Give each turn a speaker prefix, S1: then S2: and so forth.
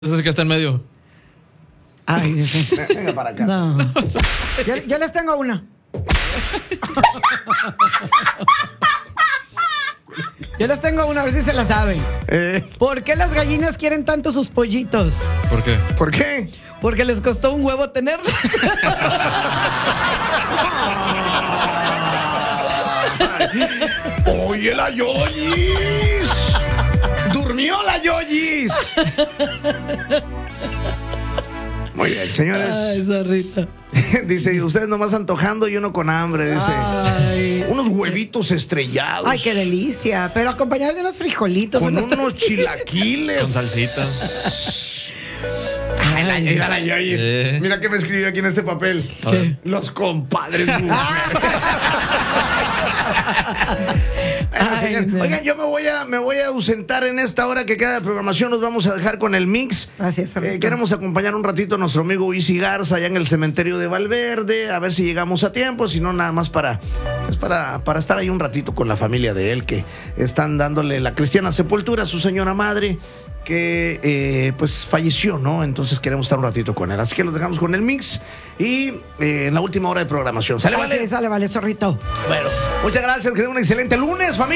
S1: Ese es el que está en medio.
S2: Ay,
S3: Venga para acá.
S2: no. Yo les tengo una. Yo les tengo una, a ver si se la saben. ¿Por qué las gallinas quieren tanto sus pollitos?
S1: ¿Por qué?
S3: ¿Por qué?
S2: Porque les costó un huevo tenerlos.
S3: Oye, la Yoyis. Durmió la Yoyis. Muy bien, señores.
S2: Ay, zorrito.
S3: Dice, ustedes nomás antojando y uno con hambre. Dice,
S2: Ay.
S3: unos huevitos estrellados.
S2: Ay, qué delicia. Pero acompañados de unos frijolitos.
S3: Con
S2: unos-
S3: unos chilaquiles.
S1: Con salsita.
S3: Ay, mira la Yoyis.
S1: Sí.
S3: Mira que me escribió aquí en este papel.
S2: ¿Qué?
S3: Los compadres.
S2: Ay,
S3: Señor.
S2: no.
S3: Oigan, yo me voy a ausentar en esta hora que queda de programación. Nos vamos a dejar con el mix.
S2: Gracias, Fernando.
S3: Queremos acompañar un ratito a nuestro amigo Isi Garza allá en el cementerio de Valverde, a ver si llegamos a tiempo, si no nada más para estar ahí un ratito con la familia de él, que están dándole la cristiana sepultura a su señora madre, que pues falleció, ¿no? Entonces queremos estar un ratito con él. Así que los dejamos con el mix y en la última hora de programación. ¿Sale,
S2: Así
S3: vale?
S2: es, vale, zorrito.
S3: Bueno, muchas gracias, que tengan un excelente lunes, familia.